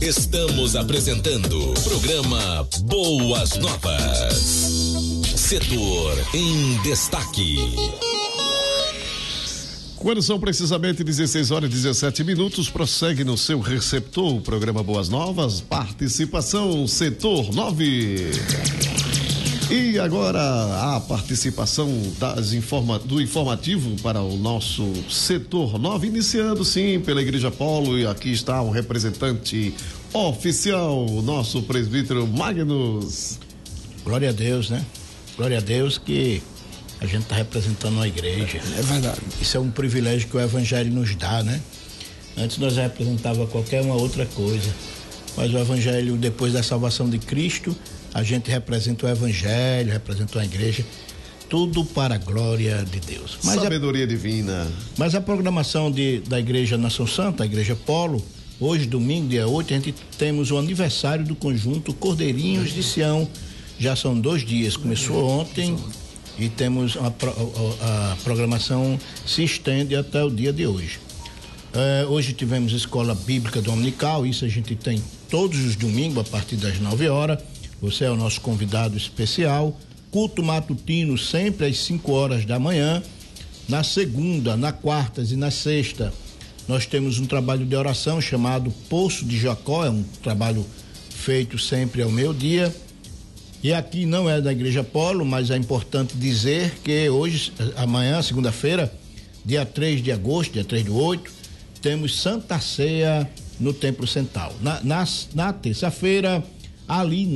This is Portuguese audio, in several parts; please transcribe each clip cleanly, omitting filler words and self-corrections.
Estamos apresentando programa Boas Novas. Setor em destaque. Quando são precisamente 16h17, prossegue no seu receptor o programa Boas Novas, participação Setor 9. E agora a participação do informativo para o nosso Setor 9, iniciando sim pela Igreja Polo, e aqui está o representante oficial, o nosso presbítero Magnus. Glória a Deus, né? Glória a Deus que a gente está representando a igreja. É verdade. Isso é um privilégio que o Evangelho nos dá, né? Antes nós representava qualquer uma outra coisa, mas o Evangelho, depois da salvação de Cristo, a gente representa o Evangelho, representa a igreja, tudo para a glória de Deus. Mas sabedoria divina. Mas a programação da Igreja Nação Santa, a Igreja Polo, hoje, domingo, dia 8, a gente temos o aniversário do conjunto Cordeirinhos de Sião. Já são 2 dias, começou ontem e temos a programação se estende até o dia de hoje. Hoje tivemos escola bíblica dominical, isso a gente tem todos os domingos a partir das 9h. Você é o nosso convidado especial. Culto matutino sempre às 5h da manhã. Na segunda, na quartas e na sexta, nós temos um trabalho de oração chamado Poço de Jacó, é um trabalho feito sempre ao meio-dia. E aqui não é da Igreja Polo, mas é importante dizer que hoje, amanhã, segunda-feira, dia 3 de agosto, dia 3/8, temos Santa Ceia no Templo Central. Na terça-feira, ali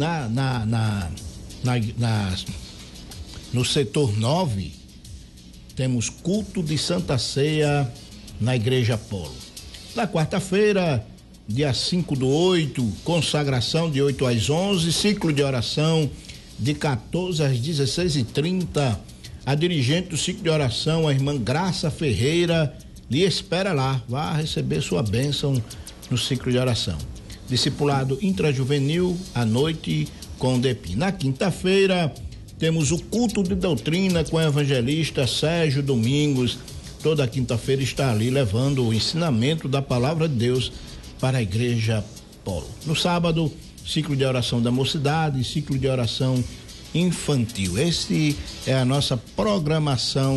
no setor 9, temos culto de Santa Ceia na Igreja Polo. Na quarta-feira, dia 5/8, consagração de 8 às 11, ciclo de oração de 14 às 16h30. A dirigente do ciclo de oração, a irmã Graça Ferreira, lhe espera lá, vá receber sua bênção no ciclo de oração. Discipulado intrajuvenil à noite com o DEPIN. Na quinta-feira, temos o culto de doutrina com o evangelista Sérgio Domingos. Toda quinta-feira está ali levando o ensinamento da palavra de Deus para a Igreja Polo. No sábado, ciclo de oração da mocidade, ciclo de oração infantil. Esse é a nossa programação